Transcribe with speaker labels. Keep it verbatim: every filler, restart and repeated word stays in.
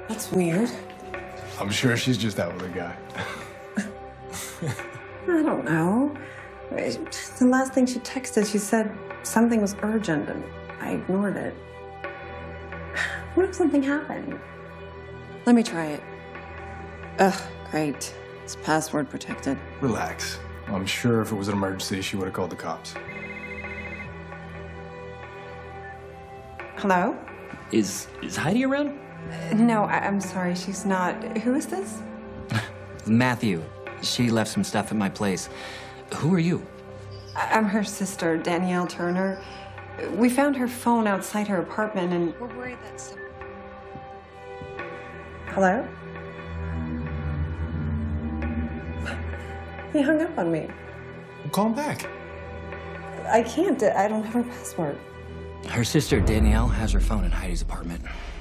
Speaker 1: That's weird.
Speaker 2: I'm sure she's just out with a guy.
Speaker 1: I don't know. The last thing she texted, she said something was urgent, and I ignored it. What if something happened? Let me try it. Ugh, great. It's password protected.
Speaker 2: Relax. I'm sure if it was an emergency, she would have called the cops.
Speaker 1: Hello?
Speaker 3: Is is Heidi around?
Speaker 1: Uh, no, I I'm sorry, she's not. Who is this?
Speaker 3: Matthew. She left some stuff at my place. Who are you?
Speaker 1: I I'm her sister, Danielle Turner. We found her phone outside her apartment, and we're worried that some... Hello? He hung up on me.
Speaker 2: Well, call him back.
Speaker 1: I can't. I don't have her password.
Speaker 3: Her sister, Danielle, has her phone in Heidi's apartment.